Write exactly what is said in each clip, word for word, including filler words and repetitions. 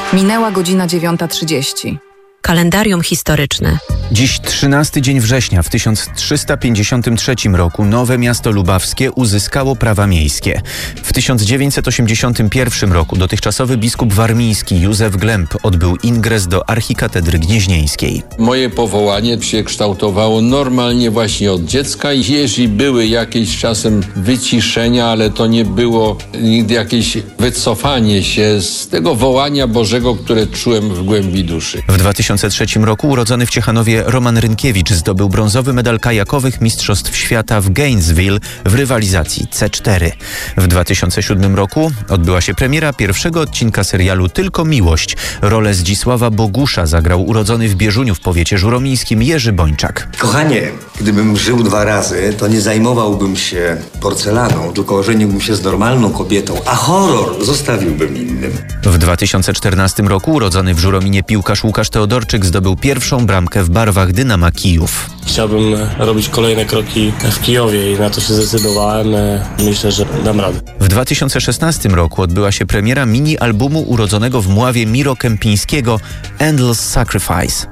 Minęła godzina dziewiąta trzydzieści. Kalendarium historyczne. Dziś trzynasty dzień września w tysiąc trzysta pięćdziesiątym trzecim roku nowe miasto lubawskie uzyskało prawa miejskie. W tysiąc dziewięćset osiemdziesiątym pierwszym roku dotychczasowy biskup warmiński Józef Glemp odbył ingres do archikatedry gnieźnieńskiej. Moje powołanie się kształtowało normalnie właśnie od dziecka i jeśli były jakieś czasem wyciszenia, ale to nie było nigdy jakieś wycofanie się z tego wołania Bożego, które czułem w głębi duszy. W dwa tysiące trzecim roku urodzony w Ciechanowie Roman Rynkiewicz zdobył brązowy medal kajakowych Mistrzostw Świata w Gainesville w rywalizacji C cztery. W dwa tysiące siódmym roku odbyła się premiera pierwszego odcinka serialu Tylko Miłość. Rolę Zdzisława Bogusza zagrał urodzony w Bieżuniu w powiecie żuromińskim Jerzy Bończak. Kochanie, gdybym żył dwa razy, to nie zajmowałbym się porcelaną, tylko ożeniłbym się z normalną kobietą, a horror zostawiłbym innym. W dwa tysiące czternastym roku urodzony w Żurominie piłkarz Łukasz Teodorczyk zdobył pierwszą bramkę w barwach Dynama Kijów. Chciałbym robić kolejne kroki w Kijowie i na to się zdecydowałem. Myślę, że dam radę. W dwa tysiące szesnastym roku odbyła się premiera mini-albumu urodzonego w Mławie Miro Kępińskiego Endless Sacrifice.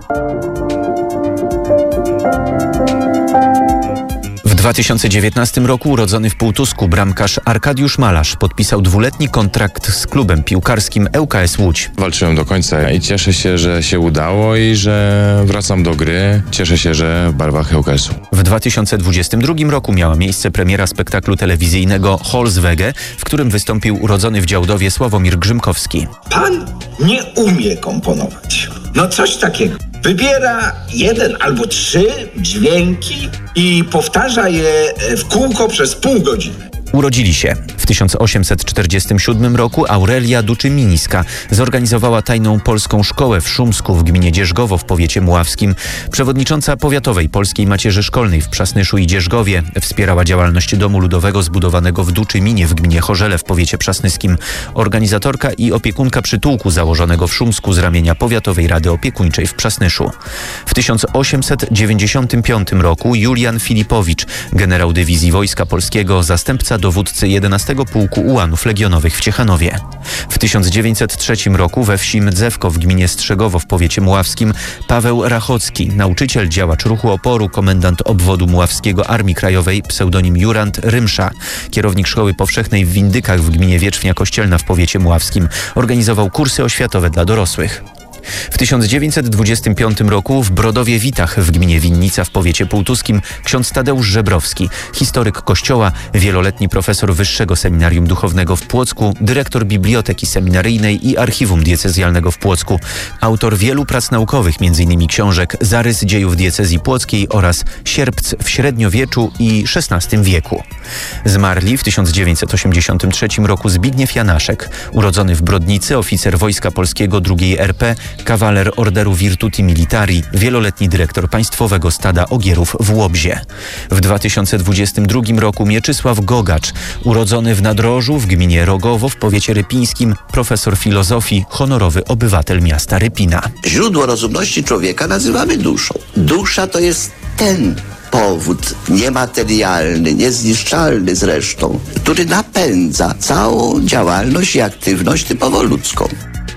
W dwa tysiące dziewiętnastym roku urodzony w Półtusku bramkarz Arkadiusz Malarz podpisał dwuletni kontrakt z klubem piłkarskim ŁKS Łódź. Walczyłem do końca i cieszę się, że się udało i że wracam do gry. Cieszę się, że w barwach ŁKS-u. W dwa tysiące dwudziestym drugim roku miała miejsce premiera spektaklu telewizyjnego Holzwege, w którym wystąpił urodzony w Działdowie Sławomir Grzymkowski. Pan nie umie komponować. No coś takiego. Wybiera jeden albo trzy dźwięki i powtarza je w kółko przez pół godziny. Urodzili się. W tysiąc osiemset czterdziestym siódmym roku Aurelia Duczymińska zorganizowała tajną polską szkołę w Szumsku w gminie Dzierżgowo w powiecie mławskim. Przewodnicząca Powiatowej Polskiej Macierzy Szkolnej w Przasnyszu i Dzierżgowie wspierała działalność Domu Ludowego zbudowanego w Duczyminie w gminie Chorzele w powiecie przasnyskim. Organizatorka i opiekunka przytułku założonego w Szumsku z ramienia Powiatowej Rady Opiekuńczej w Przasnyszu. W tysiąc osiemset dziewięćdziesiątym piątym roku Julian Filipowicz, generał dywizji Wojska Polskiego, zastępca dowódcy jedenastego Pułku Ułanów Legionowych w Ciechanowie. W tysiąc dziewięćset trzecim roku we wsi Mdzewko w gminie Strzegowo w powiecie mławskim Paweł Rachocki, nauczyciel, działacz ruchu oporu, komendant obwodu mławskiego Armii Krajowej, pseudonim Jurand Rymsza, kierownik szkoły powszechnej w Windykach w gminie Wietrznia Kościelna w powiecie mławskim, organizował kursy oświatowe dla dorosłych. W tysiąc dziewięćset dwudziestym piątym roku w Brodowie Witach w gminie Winnica w powiecie półtuskim ksiądz Tadeusz Żebrowski, historyk kościoła, wieloletni profesor Wyższego Seminarium Duchownego w Płocku, dyrektor Biblioteki Seminaryjnej i Archiwum Diecezjalnego w Płocku, autor wielu prac naukowych, m.in. książek Zarys dziejów diecezji płockiej oraz Sierpc w średniowieczu i szesnastym wieku. Zmarli w tysiąc dziewięćset osiemdziesiątym trzecim roku Zbigniew Janaszek, urodzony w Brodnicy, oficer Wojska Polskiego drugiej R P, kawaler Orderu Virtuti Militari, wieloletni dyrektor Państwowego Stada Ogierów w Łobzie. W dwa tysiące dwudziestym drugim roku Mieczysław Gogacz, urodzony w Nadrożu w gminie Rogowo w powiecie rypińskim, profesor filozofii, honorowy obywatel miasta Rypina. Źródło rozumności człowieka nazywamy duszą. Dusza to jest ten powód niematerialny, niezniszczalny zresztą, który napędza całą działalność i aktywność typowo ludzką.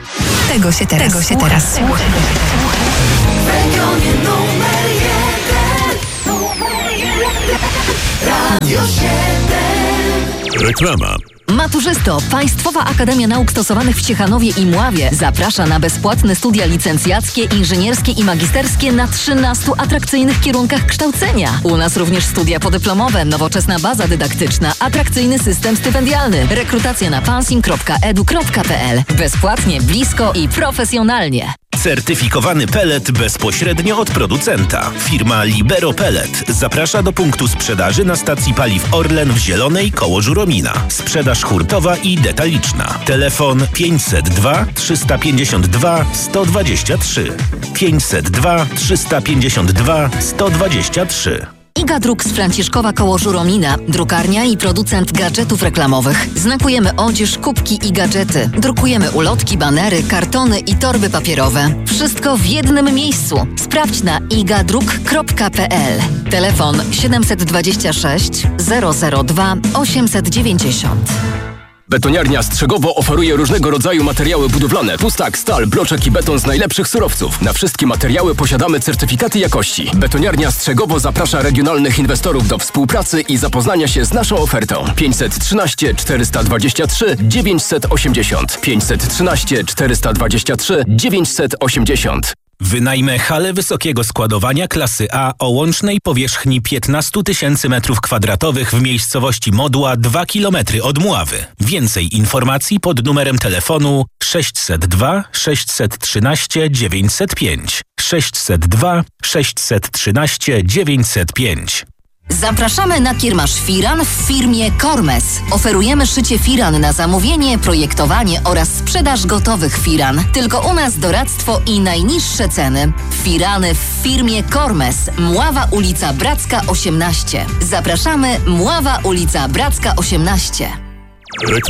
Tego się teraz, Tego się teraz słucha. Reklama. Maturzysto, Państwowa Akademia Nauk Stosowanych w Ciechanowie i Mławie zaprasza na bezpłatne studia licencjackie, inżynierskie i magisterskie na trzynastu atrakcyjnych kierunkach kształcenia. U nas również studia podyplomowe, nowoczesna baza dydaktyczna, atrakcyjny system stypendialny, rekrutacja na pansin kropka edu kropka pe el. Bezpłatnie, blisko i profesjonalnie. Certyfikowany pelet bezpośrednio od producenta. Firma Libero Pellet zaprasza do punktu sprzedaży na stacji paliw Orlen w Zielonej koło Żuromina. Sprzedaż hurtowa i detaliczna. Telefon pięćset dwa trzysta pięćdziesiąt dwa sto dwadzieścia trzy. pięćset dwa trzysta pięćdziesiąt dwa sto dwadzieścia trzy. Iga Druk z Franciszkowa koło Żuromina, drukarnia i producent gadżetów reklamowych. Znakujemy odzież, kubki i gadżety. Drukujemy ulotki, banery, kartony i torby papierowe. Wszystko w jednym miejscu. Sprawdź na igadruk kropka pe el. Telefon siedemset dwadzieścia sześć zero zero dwa osiemset dziewięćdziesiąt. Betoniarnia Strzegowo oferuje różnego rodzaju materiały budowlane. Pustak, stal, bloczek i beton z najlepszych surowców. Na wszystkie materiały posiadamy certyfikaty jakości. Betoniarnia Strzegowo zaprasza regionalnych inwestorów do współpracy i zapoznania się z naszą ofertą. pięćset trzynaście czterysta dwadzieścia trzy dziewięćset osiemdziesiąt pięćset trzynaście czterysta dwadzieścia trzy dziewięćset osiemdziesiąt. Wynajmę halę wysokiego składowania klasy A o łącznej powierzchni piętnaście tysięcy metrów kwadratowych w miejscowości Modła, dwa kilometry od Mławy. Więcej informacji pod numerem telefonu sześćset dwa sześćset trzynaście dziewięćset pięć sześćset dwa sześćset trzynaście dziewięćset pięć. Zapraszamy na kiermasz firan w firmie Kormes. Oferujemy szycie firan na zamówienie, projektowanie oraz sprzedaż gotowych firan. Tylko u nas doradztwo i najniższe ceny. Firany w firmie Kormes. Mława ulica Bracka osiemnaście. Zapraszamy, Mława ulica Bracka osiemnaście.